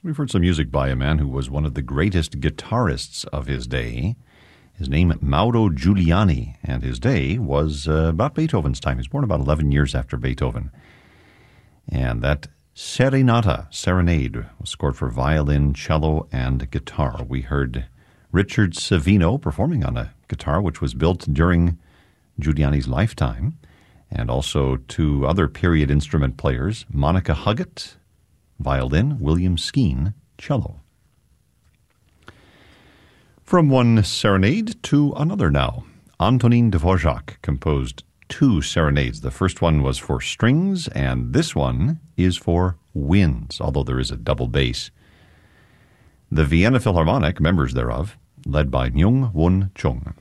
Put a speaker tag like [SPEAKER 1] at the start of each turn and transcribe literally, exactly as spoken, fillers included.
[SPEAKER 1] We've heard some music by a man who was one of the greatest guitarists of his day. His name, Mauro Giuliani, and his day was uh, about Beethoven's time. He was born about eleven years after Beethoven. And that Serenata, Serenade, was scored for violin, cello, and guitar. We heard Richard Savino performing on a guitar which was built during Giuliani's lifetime, and also two other period instrument players, Monica Huggett, violin, William Skeen, cello. From one serenade to another now. Antonin Dvorak composed two serenades. The first one was for strings, and this one is for winds, although there is a double bass. The Vienna Philharmonic, members thereof, led by Myung Won Chung.